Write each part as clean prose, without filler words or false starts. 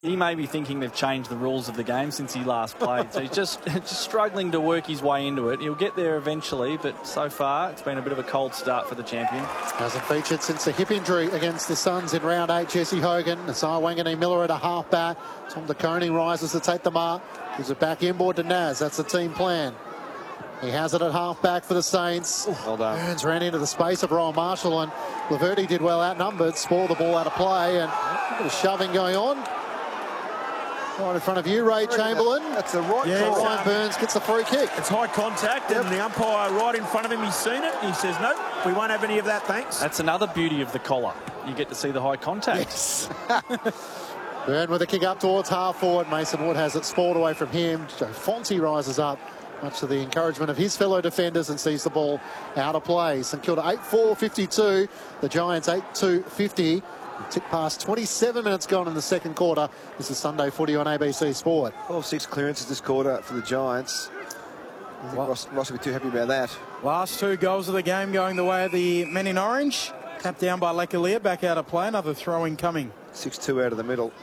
He may be thinking they've changed the rules of the game since he last played. So he's just struggling to work his way into it. He'll get there eventually, but so far it's been a bit of a cold start for the champion. Hasn't featured since the hip injury against the Suns in round 8. Jesse Hogan, Nasiah Wanganeen-Miller at a half-back. Tom De Koning rises to take the mark. Gives it back inboard to Naz. That's the team plan. He has it at half-back for the Saints. Well done. Burns ran into the space of Royal Marshall, and Laverty did well outnumbered. Spoiled the ball out of play, and a bit of shoving going on. Right in front of you, Ray Chamberlain. That's the right call. Ryan Burns gets the free kick. It's high contact, and the umpire right in front of him, he's seen it. He says, no, we won't have any of that, thanks. That's another beauty of the collar. You get to see the high contact. Yes. Burn with a kick up towards half forward. Mason Wood has it spoiled away from him. Joe Fonte rises up, much to the encouragement of his fellow defenders, and sees the ball out of play. St Kilda 8-4-52. The Giants 8-2-50. Tick past 27 minutes gone in the second quarter. This is Sunday Footy on ABC Sport. 12-6 clearances this quarter for the Giants. I think Ross will be too happy about that. Last 2 goals of the game going the way of the men in orange. Tapped down by Lekalia, back out of play. Another throw-in coming. 6-2 out of the middle.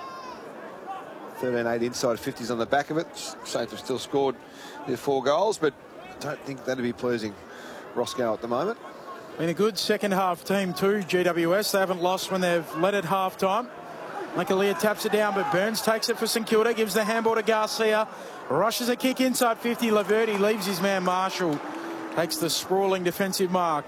13-8 inside 50s on the back of it. Saints have still scored their 4 goals, but I don't think that'd be pleasing Roscoe at the moment. Been a good second half team too, GWS. They haven't lost when they've led at half time. Lekalia taps it down, but Burns takes it for St Kilda, gives the handball to Garcia. Rushes a kick inside 50. Laverty leaves his man Marshall. Takes the sprawling defensive mark.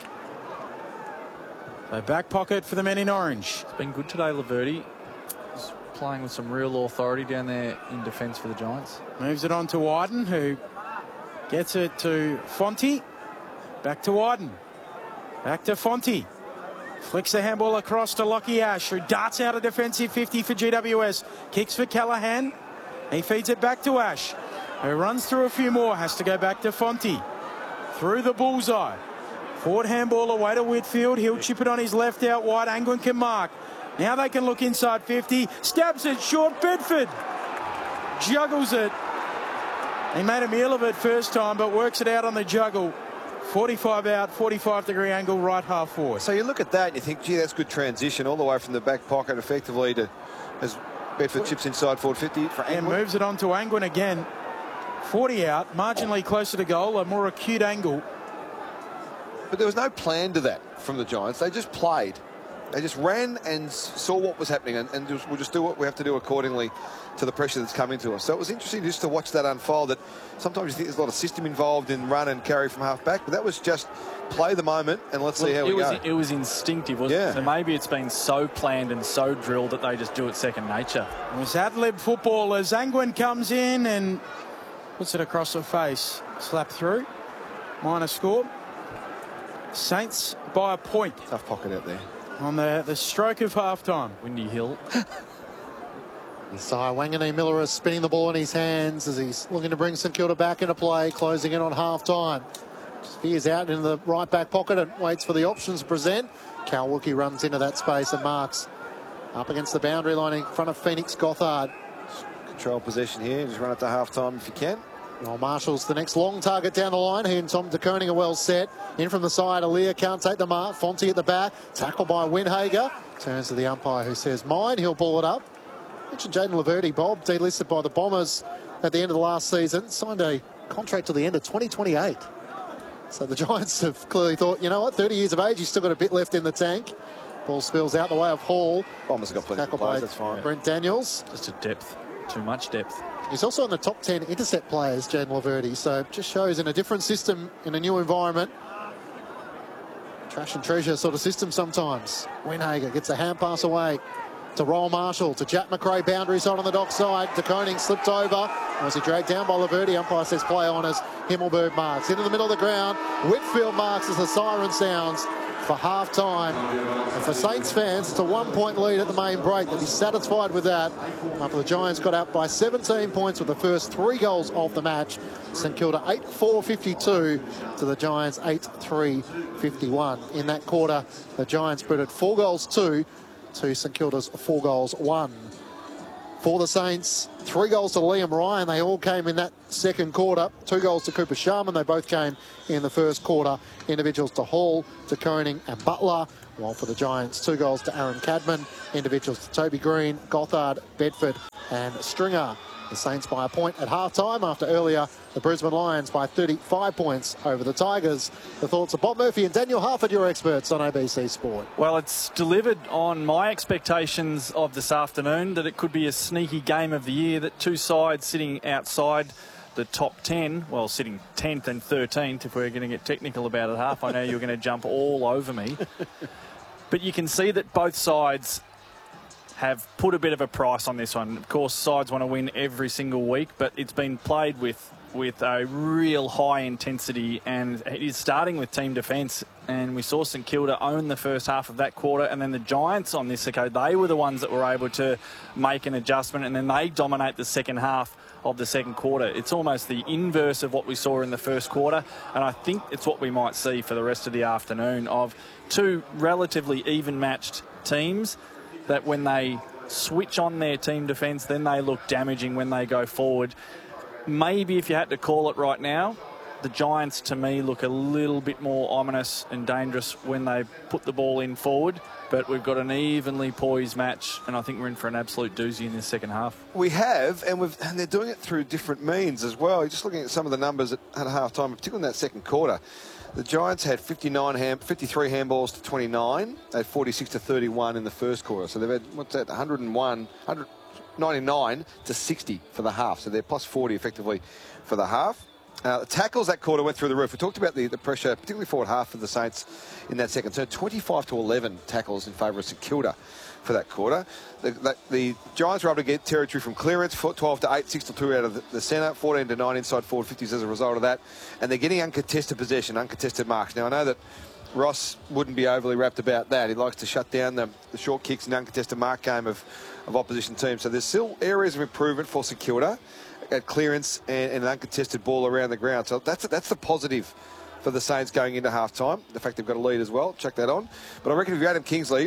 So back pocket for the men in orange. It's been good today, Laverty. He's playing with some real authority down there in defence for the Giants. Moves it on to Wyden, who gets it to Fonte. Back to Wyden. Back to Fonte. Flicks the handball across to Lockie Ash, who darts out a defensive 50 for GWS. Kicks for Callaghan. He feeds it back to Ash, who runs through a few more. Has to go back to Fonte. Through the bullseye. Forward handball away to Whitfield. He'll chip it on his left out wide. Angwin can mark. Now they can look inside 50. Stabs it short. Bedford juggles it. He made a meal of it first time, but works it out on the juggle. 45 out, 45-degree angle, right half forward. So you look at that and you think, gee, that's good transition all the way from the back pocket effectively to as Bedford chips inside forward 50 for Angwin. And moves it on to Angwin again. 40 out, marginally closer to goal, a more acute angle. But there was no plan to that from the Giants. They just played. They just ran and saw what was happening, and we'll just do what we have to do accordingly to the pressure that's coming to us. So it was interesting just to watch that unfold. That sometimes you think there's a lot of system involved in run and carry from half back, but that was just play the moment and let's see how we go. It was instinctive, wasn't it? So maybe it's been so planned and so drilled that they just do it second nature. It was ad-lib football as Angwin comes in and puts it across the face. Slap through. Minor score. Saints by a point. Tough pocket out there. On the stroke of half-time. Windy Hill. Nasiah Wanganeen-Miller is spinning the ball in his hands as he's looking to bring St Kilda back into play, closing in on half-time. Spears out into the right back pocket and waits for the options to present. Cal Wilkie runs into that space and marks up against the boundary line in front of Phoenix Gothard. Control possession here. Just run it to half-time if you can. Well, Marshall's the next long target down the line. He and Tom De Koning are well set. In from the side, Aaliyah can't take the mark. Fonte at the back. Tackled by Winhager. Turns to the umpire who says, mine. He'll pull it up. Mentioned Jaden Laverty, Bob, delisted by the Bombers at the end of the last season. Signed a contract to the end of 2028. So the Giants have clearly thought, you know what, 30 years of age, he's still got a bit left in the tank. Ball spills out the way of Hall. Bombers have got plenty of players, that's fine. Brent Daniels. Just a depth. Too much depth. He's also in the top 10 intercept players, Jaden Laverty. So it just shows in a different system, in a new environment. Trash and treasure sort of system sometimes. Winhager gets a hand pass away to Roll Marshall, to Jack McRae, boundary side on the dock side. De Koning slipped over. Was he dragged down by Laverty? Umpire says play on as Himmelberg marks. Into the middle of the ground. Whitfield marks as the siren sounds for half-time. And for Saints fans, it's a 1-point lead at the main break. They'll be satisfied with that. After the Giants got out by 17 points with the first 3 goals of the match. St Kilda 8-4-52 to the Giants 8-3-51. In that quarter, the Giants put 4 goals 2 to St Kilda's 4 goals 1. For the Saints, 3 goals to Liam Ryan. They all came in that second quarter. 2 goals to Cooper Sharman. They both came in the first quarter. Individuals to Hall, to Koning and Butler. While for the Giants, 2 goals to Aaron Cadman, individuals to Toby Green, Gothard, Bedford and Stringer. The Saints by a point at half-time after earlier the Brisbane Lions by 35 points over the Tigers. The thoughts of Bob Murphy and Daniel Harford, your experts on ABC Sport. Well, it's delivered on my expectations of this afternoon that it could be a sneaky game of the year, that two sides sitting outside the top 10, well, sitting 10th and 13th, if we're going to get technical about it, Half. I know you're going to jump all over me. But you can see that both sides have put a bit of a price on this one. Of course, sides want to win every single week, but it's been played with a real high intensity, and it is starting with team defence. And we saw St Kilda own the first half of that quarter, and then the Giants on this occasion, they were the ones that were able to make an adjustment, and then they dominate the second half of the second quarter. It's almost the inverse of what we saw in the first quarter, and I think it's what we might see for the rest of the afternoon, of two relatively even-matched teams that when they switch on their team defence, then they look damaging when they go forward. Maybe if you had to call it right now, the Giants, to me, look a little bit more ominous and dangerous when they put the ball in forward. But we've got an evenly poised match, and I think we're in for an absolute doozy in this second half. We have, and they're doing it through different means as well. Just looking at some of the numbers at half-time, particularly in that second quarter, the Giants had 53 handballs to 29. They had 46 to 31 in the first quarter. So they've had, 99 to 60 for the half. So they're plus 40 effectively for the half. The tackles that quarter went through the roof. We talked about the pressure, particularly forward half for the Saints in that second. So 25 to 11 tackles in favour of St Kilda for that quarter. The Giants were able to get territory from clearance, 12 to 8, 6 to 2 out of the centre, 14 to 9 inside forward 50s as a result of that. And they're getting uncontested possession, uncontested marks. Now, I know that Ross wouldn't be overly wrapped about that. He likes to shut down the short kicks and uncontested mark game of opposition teams. So there's still areas of improvement for St Kilda at clearance and an uncontested ball around the ground. So that's the positive for the Saints going into half-time. The fact they've got a lead as well. Check that on. But I reckon if you're Adam Kingsley,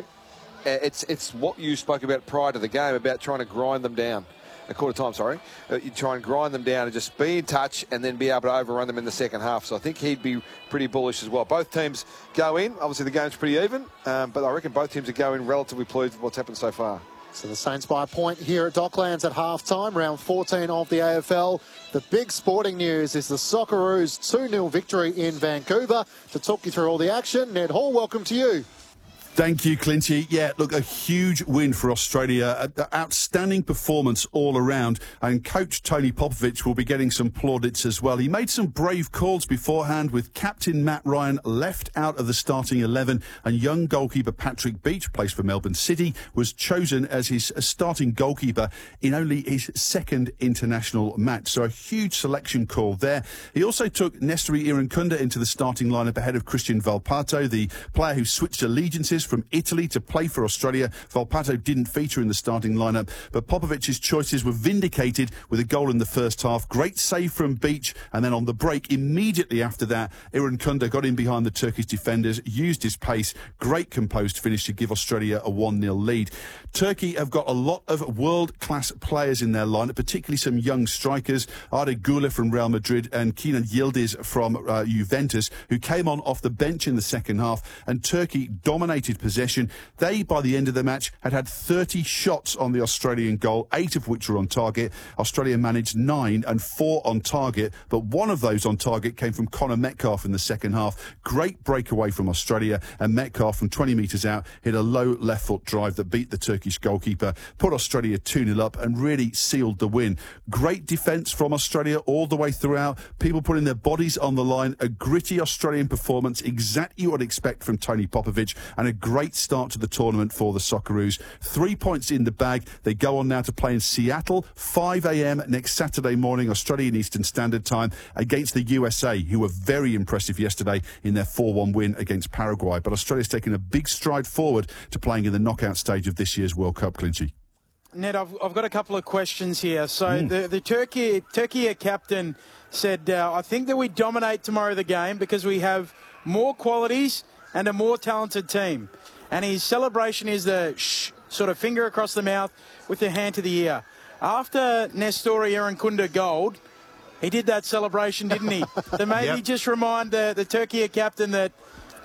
it's what you spoke about prior to the game about trying to grind them down. A quarter time, sorry. You try and grind them down and just be in touch and then be able to overrun them in the second half. So I think he'd be pretty bullish as well. Both teams go in. Obviously, the game's pretty even, but I reckon both teams are going relatively pleased with what's happened so far. So the Saints by a point here at Docklands at half-time, round 14 of the AFL. The big sporting news is the Socceroos 2-0 victory in Vancouver. To talk you through all the action, Ned Hall, welcome to you. Thank you, Clinchy. Yeah, look, a huge win for Australia. An outstanding performance all around. And coach Tony Popovic will be getting some plaudits as well. He made some brave calls beforehand with captain Matt Ryan left out of the starting 11. And young goalkeeper Patrick Beach, plays for Melbourne City, was chosen as his starting goalkeeper in only his second international match. So a huge selection call there. He also took Nestori Irankunda into the starting lineup ahead of Christian Valpato, the player who switched allegiances from Italy to play for Australia. Valpato didn't feature in the starting lineup, but Popovic's choices were vindicated with a goal in the first half. Great save from Beach, and then on the break, immediately after that, Irankunda got in behind the Turkish defenders, used his pace, great composed finish to give Australia a 1-0 lead. Turkey have got a lot of world-class players in their lineup, particularly some young strikers, Arda Güler from Real Madrid and Kenan Yildiz from Juventus, who came on off the bench in the second half, and Turkey dominated possession. They, by the end of the match, had 30 shots on the Australian goal, 8 of which were on target. Australia managed 9 and 4 on target, but one of those on target came from Connor Metcalfe in the second half. Great breakaway from Australia, and Metcalfe from 20 metres out hit a low left foot drive that beat the Turkish goalkeeper, put Australia 2-0 up and really sealed the win. Great defence from Australia all the way throughout. People putting their bodies on the line. A gritty Australian performance, exactly what I'd expect from Tony Popovic, and a great start to the tournament for the Socceroos. 3 points in the bag. They go on now to play in Seattle, 5 a.m. next Saturday morning, Australian Eastern Standard Time, against the USA, who were very impressive yesterday in their 4-1 win against Paraguay. But Australia's taken a big stride forward to playing in the knockout stage of this year's World Cup, Clinchy. Ned, I've got a couple of questions here. So the Turkey captain said, I think that we dominate tomorrow the game because we have more qualities and a more talented team. And his celebration is the sort of finger across the mouth with the hand to the ear. After Nestori Irankunda gold, he did that celebration, didn't he? So maybe just remind the Turkey captain that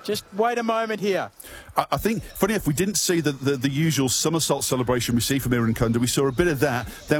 Just wait a moment here. I think, funny enough, we didn't see the usual somersault celebration we see from Irankunda. We saw a bit of that. Then